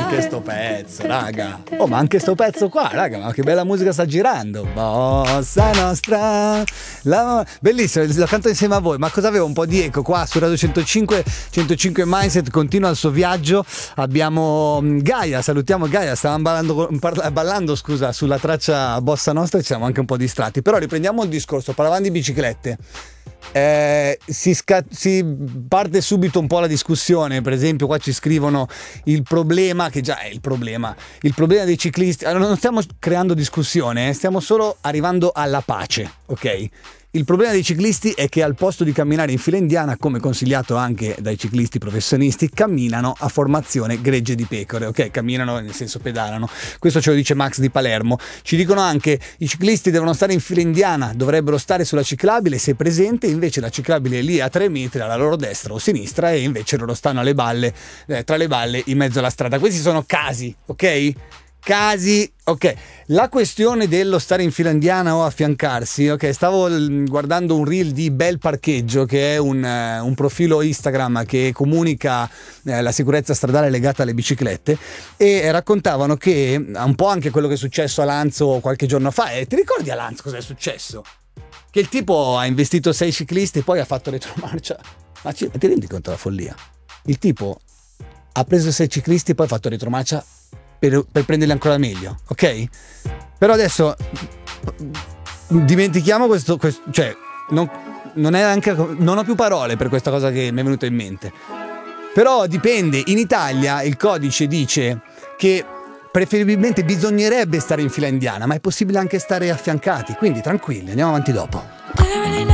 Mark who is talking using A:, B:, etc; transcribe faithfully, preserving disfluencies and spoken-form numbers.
A: anche sto pezzo, raga. Oh, ma anche sto pezzo qua, raga, ma che bella musica sta girando. Bossa nostra. La... Bellissimo, lo canto insieme a voi. Ma cosa avevo? Un po' di eco qua su Radio centocinque, centocinque Mindset continua il suo viaggio. Abbiamo Gaia, salutiamo Gaia, stavamo ballando, ballando scusa, sulla traccia Bossa Nostra e ci siamo anche un po' distratti. Però riprendiamo il discorso, parlavamo di biciclette. Eh, si, sca- si parte subito un po' la discussione. Per esempio qua ci scrivono il problema, che già è il problema il problema dei ciclisti. Allora, non stiamo creando discussione, eh? Stiamo solo arrivando alla pace, ok? Il problema dei ciclisti è che al posto di camminare in fila indiana, come consigliato anche dai ciclisti professionisti, camminano a formazione gregge di pecore, ok? Camminano nel senso pedalano. Questo ce lo dice Max di Palermo. Ci dicono anche i ciclisti devono stare in fila indiana, dovrebbero stare sulla ciclabile se presente, invece la ciclabile è lì a tre metri alla loro destra o sinistra e invece loro stanno alle balle, eh, tra le balle in mezzo alla strada. Questi sono casi, ok? Casi, ok. La questione dello stare in fila indiana o affiancarsi, ok, stavo guardando un reel di Bel Parcheggio, che è un, uh, un profilo Instagram che comunica eh, la sicurezza stradale legata alle biciclette, e raccontavano che un po' anche quello che è successo a Lanzo qualche giorno fa. E ti ricordi a Lanzo cosa è successo? Che il tipo ha investito sei ciclisti e poi ha fatto retromarcia. Ma ci, ti rendi conto della follia? Il tipo ha preso sei ciclisti e poi ha fatto retromarcia Per, per prenderli ancora meglio, ok? Però adesso dimentichiamo questo, questo cioè non, non è anche non ho più parole per questa cosa che mi è venuta in mente. Però dipende, in Italia il codice dice che preferibilmente bisognerebbe stare in fila indiana, ma è possibile anche stare affiancati, quindi tranquilli, andiamo avanti dopo.